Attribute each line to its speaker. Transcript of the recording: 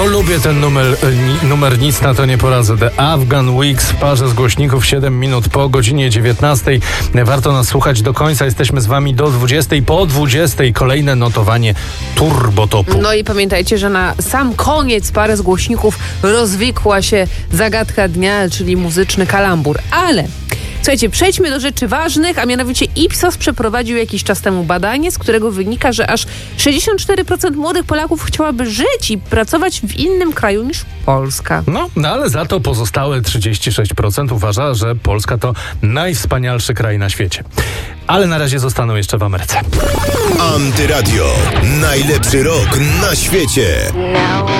Speaker 1: No lubię ten numer, nic na to nie poradzę. The Afghan Weeks w parze z głośników 7 minut po godzinie 19. Warto nas słuchać do końca. Jesteśmy z wami do 20. Po 20. kolejne notowanie Turbotopu.
Speaker 2: No i pamiętajcie, że na sam koniec pary z głośników rozwikła się zagadka dnia, czyli muzyczny kalambur. Ale słuchajcie, przejdźmy do rzeczy ważnych, a mianowicie Ipsos przeprowadził jakiś czas temu badanie, z którego wynika, że aż 64% młodych Polaków chciałaby żyć i pracować w innym kraju niż Polska.
Speaker 1: No ale za to pozostałe 36% uważa, że Polska to najwspanialszy kraj na świecie. Ale na razie zostaną jeszcze w Ameryce.
Speaker 3: Antyradio. Najlepszy rok na świecie.